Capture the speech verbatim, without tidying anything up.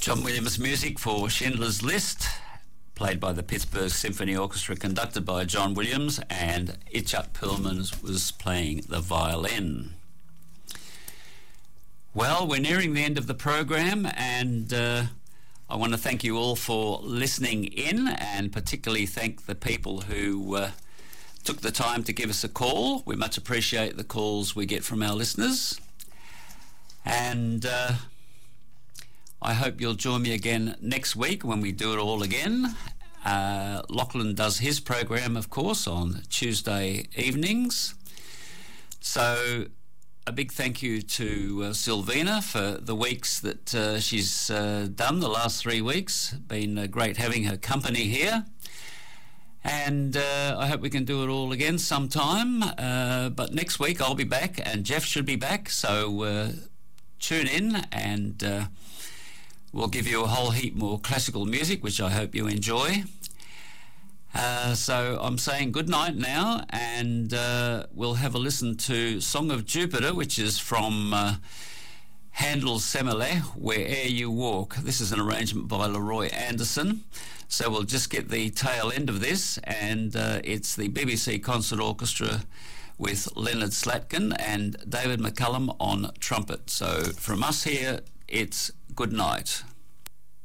John Williams music for Schindler's List, played by the Pittsburgh Symphony Orchestra, conducted by John Williams, and Itzhak Perlman was playing the violin. Well, we're nearing the end of the program, and uh, I want to thank you all for listening in, and particularly thank the people who uh, took the time to give us a call. We much appreciate the calls we get from our listeners, and uh, I hope you'll join me again next week when we do it all again. Uh, Lachlan does his program, of course, on Tuesday evenings. So a big thank you to uh, Sylvina for the weeks that uh, she's uh, done, the last three weeks. Been uh, great having her company here. And uh, I hope we can do it all again sometime. Uh, but next week I'll be back, and Jeff should be back. So uh, tune in, and uh, we'll give you a whole heap more classical music, which I hope you enjoy. Uh, so I'm saying good night now, and uh, we'll have a listen to Song of Jupiter, which is from uh, Handel's Semele, Where'er You Walk. This is an arrangement by Leroy Anderson. So we'll just get the tail end of this, and uh, it's the B B C Concert Orchestra with Leonard Slatkin and David McCullum on trumpet. So from us here, it's good night.